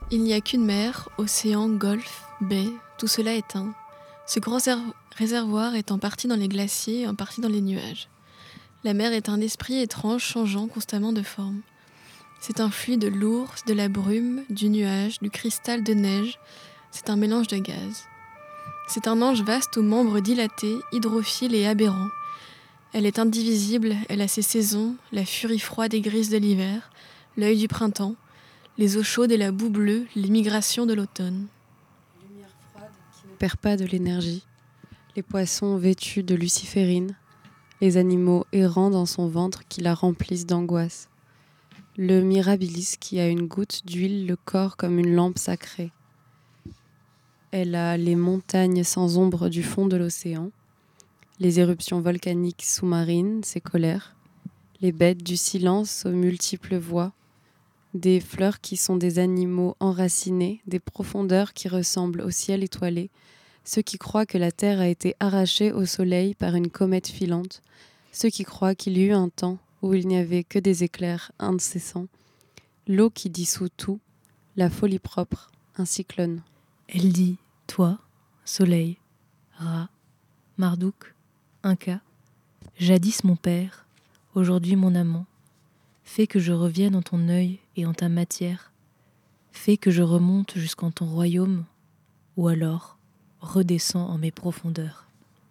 Il n'y a qu'une mer, océan, golfe, baie, tout cela est un. Ce grand réservoir est en partie dans les glaciers et en partie dans les nuages. La mer est un esprit étrange changeant constamment de forme. C'est un fluide lourd, de la brume, du nuage, du cristal de neige. C'est un mélange de gaz. C'est un ange vaste aux membres dilatés, hydrophile et aberrant. Elle est indivisible, elle a ses saisons, la furie froide et grise de l'hiver, l'œil du printemps, les eaux chaudes et la boue bleue, l'émigration de l'automne. Lumière froide qui ne perd pas de l'énergie, les poissons vêtus de luciférine, les animaux errants dans son ventre qui la remplissent d'angoisse. Le mirabilis qui a une goutte d'huile le corps comme une lampe sacrée. Elle a les montagnes sans ombre du fond de l'océan, les éruptions volcaniques sous-marines, ses colères, les bêtes du silence aux multiples voix, des fleurs qui sont des animaux enracinés, des profondeurs qui ressemblent au ciel étoilé, ceux qui croient que la terre a été arrachée au soleil par une comète filante, ceux qui croient qu'il y eut un temps où il n'y avait que des éclairs incessants, l'eau qui dissout tout, la folie propre, un cyclone. Elle dit, toi, soleil, Ra, Marduk, Inca, jadis mon père, aujourd'hui mon amant, fais que je revienne en ton œil et en ta matière, fais que je remonte jusqu'en ton royaume, ou alors redescends en mes profondeurs.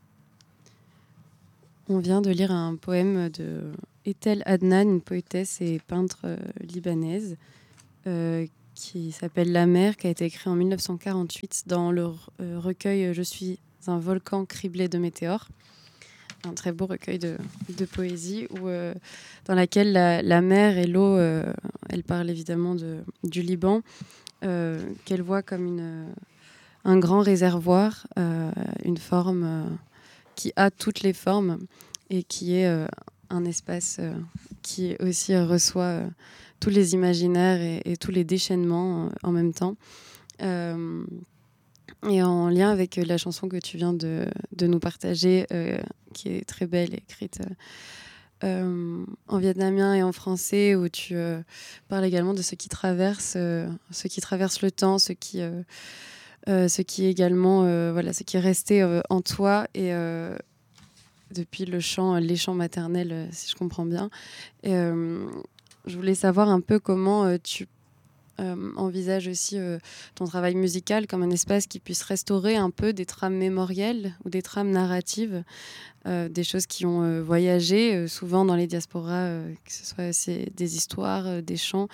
On vient de lire un poème de Etel Adnan, une poétesse et peintre libanaise, qui s'appelle La mer, qui a été écrit en 1948 dans le recueil Je suis un volcan criblé de météores. Un très beau recueil de poésie dans laquelle la mer et l'eau, elle parle évidemment du Liban, qu'elle voit comme un grand réservoir, une forme qui a toutes les formes et qui est un espace qui aussi reçoit tous les imaginaires et tous les déchaînements en même temps. Et en lien avec la chanson que tu viens de nous partager, qui est très belle, écrite en vietnamien et en français, où tu parles également de ce qui traverse le temps, ce qui est également ce qui est resté en toi et depuis les chants maternels, si je comprends bien. Et, je voulais savoir un peu comment tu envisage aussi ton travail musical comme un espace qui puisse restaurer un peu des trames mémorielles ou des trames narratives, des choses qui ont voyagé souvent dans les diasporas, que ce soit des histoires, des chants,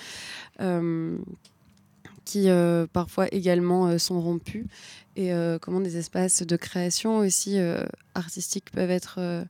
qui parfois également sont rompus, et comment des espaces de création aussi artistique peuvent être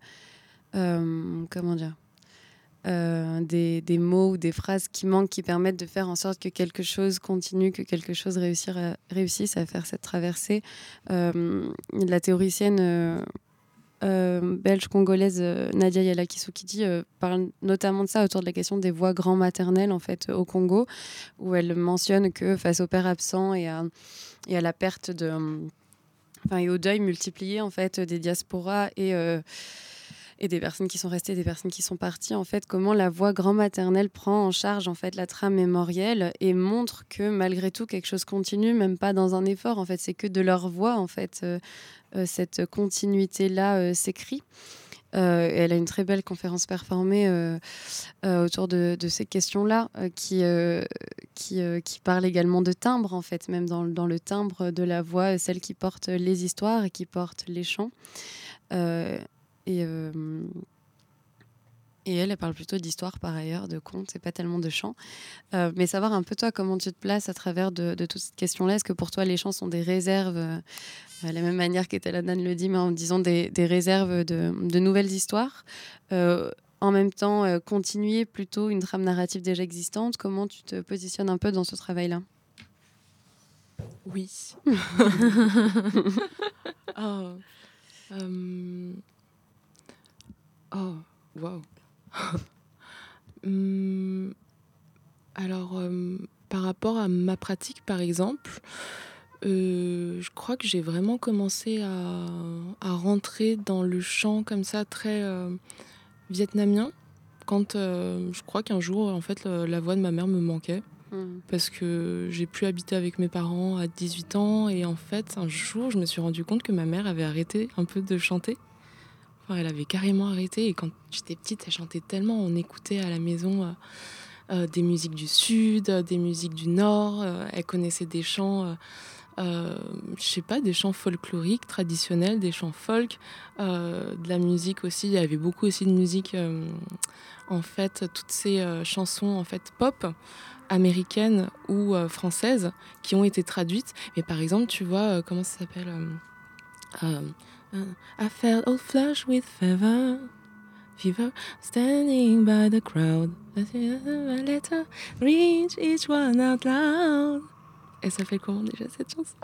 des mots ou des phrases qui manquent, qui permettent de faire en sorte que quelque chose continue, que quelque chose réussisse à faire cette traversée. La théoricienne belge-congolaise Nadia Yala-Kisukidi parle notamment de ça autour de la question des voix grand-maternelles en fait, au Congo, où elle mentionne que face au père absent et à la perte et au deuil multiplié en fait, des diasporas et des personnes qui sont restées, des personnes qui sont parties, en fait, comment la voix grand-maternelle prend en charge en fait la trame mémorielle et montre que malgré tout quelque chose continue, même pas dans un effort. En fait, c'est que de leur voix en fait cette continuité-là s'écrit. Elle a une très belle conférence performée autour de ces questions-là, qui parle également de timbre, en fait, même dans le timbre de la voix, celle qui porte les histoires et qui porte les chants. Et elle parle plutôt d'histoire par ailleurs, de contes et pas tellement de chants. Mais savoir un peu toi, comment tu te places à travers de toute cette question-là. Est-ce que pour toi les chants sont des réserves, la même manière qu'Eteladan le dit, mais en disant des réserves de nouvelles histoires, en même temps continuer plutôt une trame narrative déjà existante? Comment tu te positionnes un peu dans ce travail-là? Oui. Wow. Alors, par rapport à ma pratique, par exemple, je crois que j'ai vraiment commencé à rentrer dans le chant comme ça, très vietnamien, quand je crois qu'un jour, en fait, la voix de ma mère me manquait. parce que j'ai pu habiter avec mes parents à 18 ans et en fait un jour je me suis rendu compte que ma mère avait arrêté un peu de chanter. Enfin, elle avait carrément arrêté et quand j'étais petite elle chantait tellement, on écoutait à la maison des musiques du sud, des musiques du nord, elle connaissait des chants, je sais pas, des chants folkloriques traditionnels, des chants folk, de la musique aussi, il y avait beaucoup aussi de musique, en fait toutes ces chansons en fait pop américaines ou françaises qui ont été traduites. Mais par exemple, tu vois, comment ça s'appelle I felt all flush with fever, standing by the crowd. Let her reach each one out loud. Elle s'appelle comment déjà cette chanson?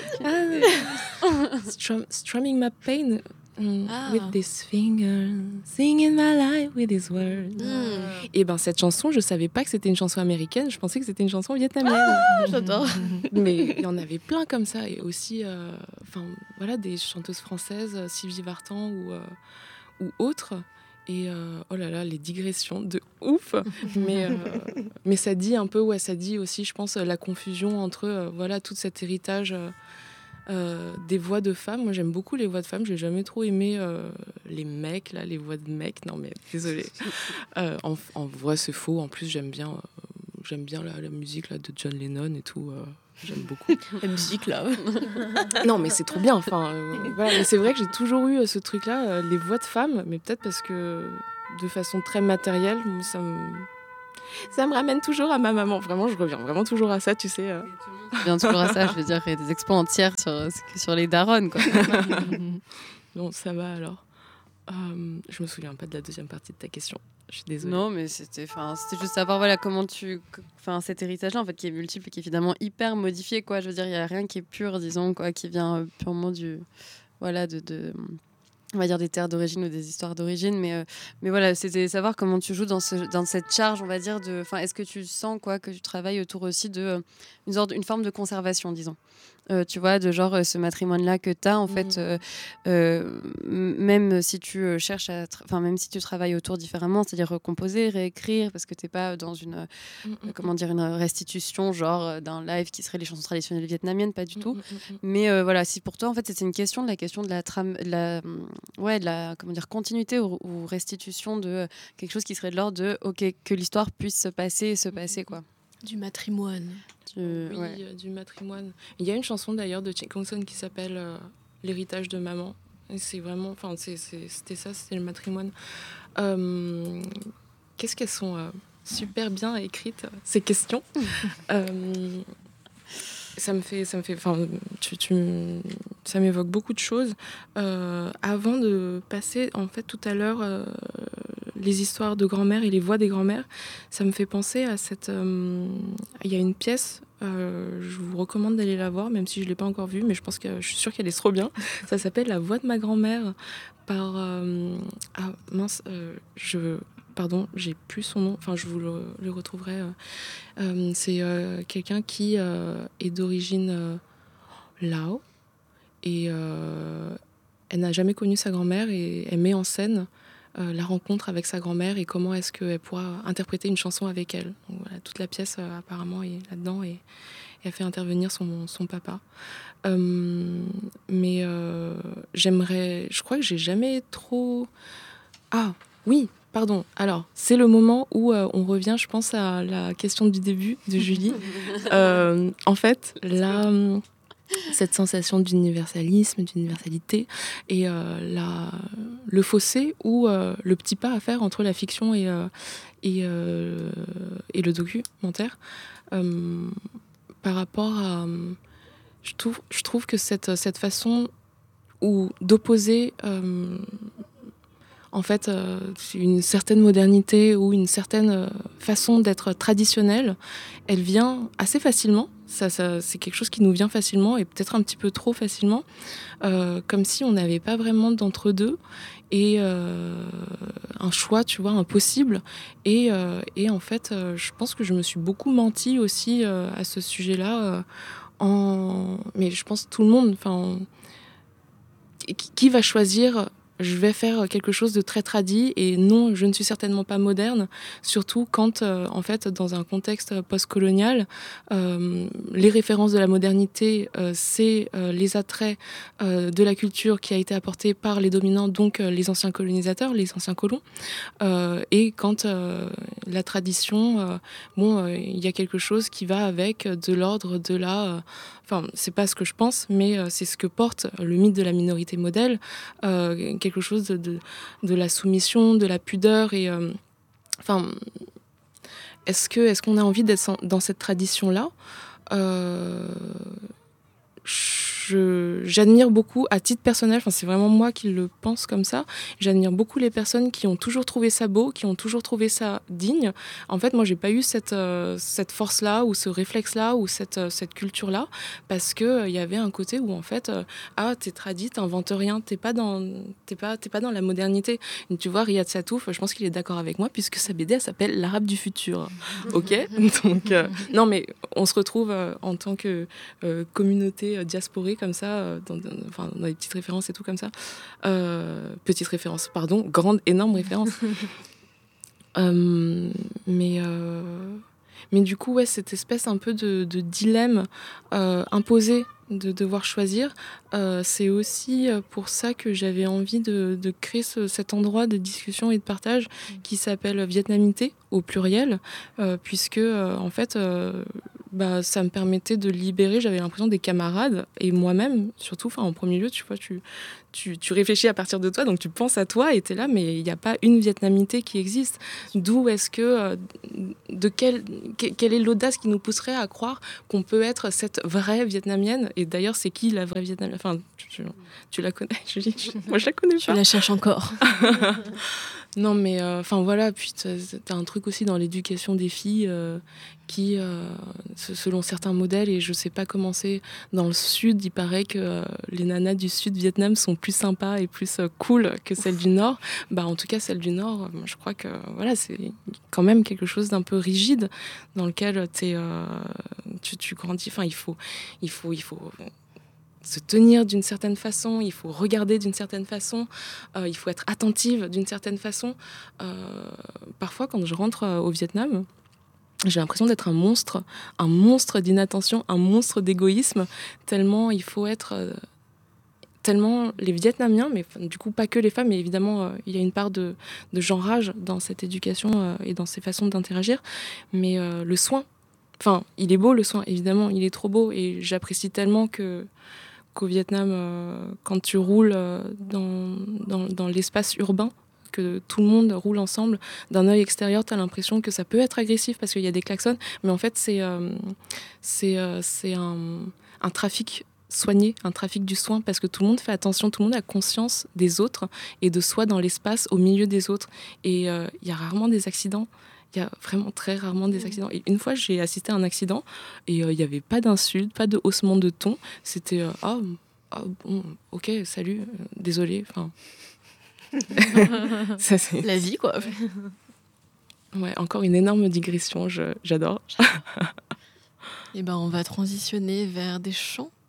Strumming my pain. With this finger, singing my life with his words. Et ben cette chanson, je savais pas que c'était une chanson américaine, je pensais que c'était une chanson vietnamienne. J'adore. Mais il y en avait plein comme ça, et aussi, voilà, des chanteuses françaises, Sylvie Vartan ou autres. Et oh là là, les digressions de ouf. Mais ça dit un peu, ouais, ça dit aussi, je pense, la confusion entre voilà tout cet héritage. Des voix de femmes, moi j'aime beaucoup les voix de femmes, j'ai jamais trop aimé les mecs, là, les voix de mecs, non mais désolé. En voix c'est faux, en plus j'aime bien la musique là, de John Lennon et tout, j'aime beaucoup. La musique là. Non mais c'est trop bien, enfin voilà. Mais c'est vrai que j'ai toujours eu ce truc là, les voix de femmes, mais peut-être parce que de façon très matérielle, ça me ramène toujours à ma maman, vraiment je reviens vraiment toujours à ça, tu sais. Bien toujours à ça, je veux dire, il y a des expos entières sur les daronnes, quoi. Bon, ça va alors. Je me souviens pas de la deuxième partie de ta question. Je suis désolée. Non, mais c'était juste savoir voilà comment cet héritage-là en fait qui est multiple et qui est évidemment hyper modifié, quoi. Je veux dire, il y a rien qui est pur, disons, quoi, qui vient purement de on va dire des terres d'origine ou des histoires d'origine, mais voilà, c'était savoir comment tu joues dans cette charge, on va dire, est-ce que tu sens quoi que tu travailles autour aussi de une forme de conservation, disons. Tu vois, de genre ce matrimoine-là que tu as, en fait, même si tu cherches même si tu travailles autour différemment, c'est-à-dire recomposer, réécrire, parce que tu n'es pas dans une restitution, genre d'un live qui serait les chansons traditionnelles vietnamiennes, pas du tout. Mais voilà, si pour toi, en fait, c'était une question de la trame, de la continuité ou restitution de quelque chose qui serait de l'ordre de, ok, que l'histoire puisse se passer, quoi. Du matrimoine. Du matrimoine. Il y a une chanson d'ailleurs de Chick Kongson qui s'appelle L'héritage de maman. Et c'est vraiment, c'était ça, c'était le matrimoine. Qu'est-ce qu'elles sont super bien écrites ces questions. Ça m'évoque beaucoup de choses. Avant de passer, en fait, tout à l'heure, les histoires de grand-mère et les voix des grand-mères, ça me fait penser à il y a une pièce, je vous recommande d'aller la voir, même si je ne l'ai pas encore vue, mais je suis sûre qu'elle est trop bien. Ça s'appelle La voix de ma grand-mère par... Pardon, j'ai plus son nom, enfin je vous le retrouverai. C'est quelqu'un qui est d'origine Lao et elle n'a jamais connu sa grand-mère et elle met en scène la rencontre avec sa grand-mère et comment est-ce qu'elle pourra interpréter une chanson avec elle. Donc, voilà, toute la pièce apparemment est là-dedans et elle fait intervenir son papa. Mais je crois que j'ai jamais trop... Ah oui, pardon. Alors, c'est le moment où on revient, je pense, à la question du début de Julie. En fait, là, cette sensation d'universalisme, d'universalité, et le fossé ou le petit pas à faire entre la fiction et le documentaire, par rapport à... Je trouve que cette façon d'opposer... en fait, une certaine modernité ou une certaine façon d'être traditionnelle, elle vient assez facilement. Ça, c'est quelque chose qui nous vient facilement et peut-être un petit peu trop facilement, comme si on n'avait pas vraiment d'entre-deux et un choix, tu vois, impossible. Et en fait, je pense que je me suis beaucoup menti aussi à ce sujet-là. Mais je pense tout le monde, qui va choisir je vais faire quelque chose de très tradi et non, je ne suis certainement pas moderne, surtout quand, en fait, dans un contexte post-colonial, les références de la modernité, c'est les attraits de la culture qui a été apportée par les dominants, donc les anciens colonisateurs, les anciens colons, et quand la tradition, il y a quelque chose qui va avec de l'ordre de la... Enfin, c'est pas ce que je pense, mais c'est ce que porte le mythe de la minorité modèle, quelque chose de la soumission, de la pudeur, et enfin, est-ce qu'on a envie d'être dans cette tradition-là? J'admire beaucoup, à titre personnel, enfin, c'est vraiment moi qui le pense comme ça, j'admire beaucoup les personnes qui ont toujours trouvé ça beau, qui ont toujours trouvé ça digne. En fait, moi, j'ai pas eu cette force-là, ou ce réflexe-là, ou cette culture-là, parce que y avait un côté où, en fait, t'es tradit, t'inventes rien, t'es pas dans la modernité. Et tu vois, Riyad Satouf, je pense qu'il est d'accord avec moi, puisque sa BD, elle s'appelle L'Arabe du futur. Ok. Donc, non, mais on se retrouve en tant que communauté diasporée comme ça, dans des petites références et tout comme ça. Petites références, pardon, grande, énorme référence. Mais du coup, ouais, cette espèce un peu de dilemme imposé de devoir choisir, c'est aussi pour ça que j'avais envie de créer cet endroit de discussion et de partage qui s'appelle Vietnamité au pluriel, puisque en fait ça me permettait de libérer, j'avais l'impression, des camarades et moi-même surtout, en premier lieu, tu vois, tu réfléchis à partir de toi, donc tu penses à toi et t'es là, mais il n'y a pas une vietnamité qui existe. D'où est-ce que, quelle est l'audace qui nous pousserait à croire qu'on peut être cette vraie vietnamienne? Et d'ailleurs, c'est qui la vraie vietnamienne? Enfin, tu la connais, Julie? Moi, je la connais pas. Je la cherche encore. Non, mais voilà, puis t'as un truc aussi dans l'éducation des filles qui, selon certains modèles, et je sais pas comment c'est dans le sud, il paraît que les nanas du sud Vietnam sont plus sympas et plus cool que celles du nord. En tout cas, celles du nord, je crois que voilà, c'est quand même quelque chose d'un peu rigide dans lequel tu grandis. Enfin, il faut se tenir d'une certaine façon, il faut regarder d'une certaine façon, il faut être attentive d'une certaine façon. Parfois, quand je rentre au Vietnam, j'ai l'impression d'être un monstre d'inattention, un monstre d'égoïsme, tellement il faut être... tellement les Vietnamiens, mais du coup pas que les femmes, mais évidemment il y a une part de genrage dans cette éducation et dans ces façons d'interagir, mais le soin, il est beau le soin, évidemment, il est trop beau, et j'apprécie tellement qu'au Vietnam, quand tu roules dans l'espace urbain, que tout le monde roule ensemble, d'un œil extérieur, tu as l'impression que ça peut être agressif parce qu'il y a des klaxons, mais en fait, c'est un trafic soigné, un trafic du soin, parce que tout le monde fait attention, tout le monde a conscience des autres et de soi dans l'espace, au milieu des autres. Et il y a rarement des accidents. Il y a vraiment très rarement des accidents. Et une fois, j'ai assisté à un accident et il n'y avait pas d'insulte, pas de haussement de ton. C'était bon, ok, salut, désolé. Ça, c'est... La vie, quoi. Ouais, encore une énorme digression, j'adore. Et on va transitionner vers des chants